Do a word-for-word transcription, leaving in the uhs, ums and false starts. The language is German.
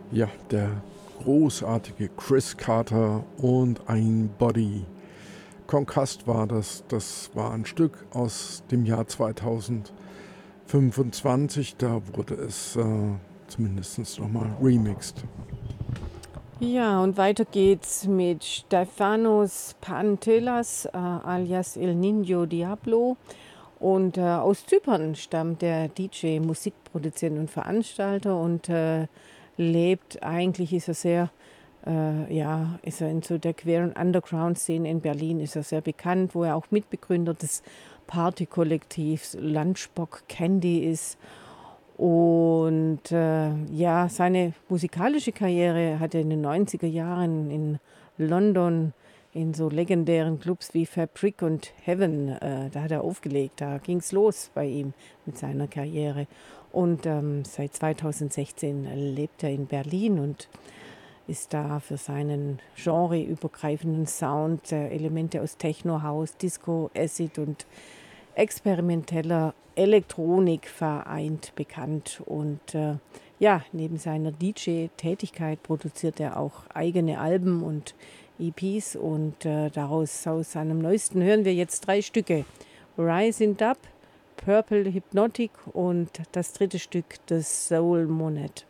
Ja, der großartige Chris Carter und ein Body. Concussed war das. Das war ein Stück aus dem Jahr zweitausendfünfundzwanzig. Da wurde es äh, zumindest nochmal remixed. Ja, und weiter geht's mit Stefanos Pantelas, äh, alias El Niño Diablo. Und äh, aus Zypern stammt der D J, Musikproduzent und Veranstalter und äh, lebt, eigentlich ist er sehr, äh, ja, ist er in so der queeren Underground-Szene in Berlin, ist er sehr bekannt, wo er auch Mitbegründer des Partykollektivs Lunchbox Candy ist. Und äh, ja, seine musikalische Karriere hat er in den neunziger Jahren in London in so legendären Clubs wie Fabric und Heaven, äh, da hat er aufgelegt, da ging es los bei ihm mit seiner Karriere. Und ähm, seit zweitausendsechzehn lebt er in Berlin und ist da für seinen genreübergreifenden Sound, äh, Elemente aus Techno, House, Disco, Acid und experimenteller Elektronik vereint bekannt. Und äh, ja, neben seiner D J-Tätigkeit produziert er auch eigene Alben und E Ps. Und äh, daraus, aus seinem neuesten, hören wir jetzt drei Stücke. Rising Up, Purple Hypnotic und das dritte Stück, The Soul Monet.